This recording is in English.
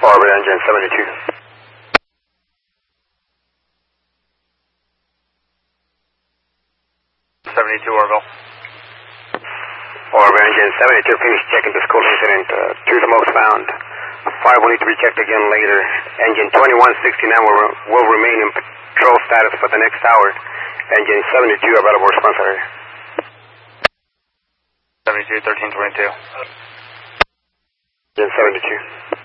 Orbit engine 72. 72 Orville. Orbit engine 72, finish checking the school incident. 2 smokes found. 5 will need to be checked again later. Engine 2169 will remain in patrol status for the next hour. Engine 72 available response area. 72, 1322. Engine 72.